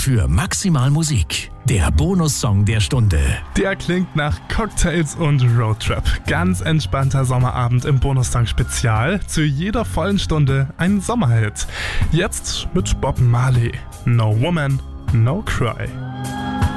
für Maximal Musik. Der Bonussong der Stunde. Der klingt nach Cocktails und Roadtrip. Ganz entspannter Sommerabend im Bonussong-Spezial. Zu jeder vollen Stunde ein Sommerhit. Jetzt mit Bob Marley. No Woman, No Cry.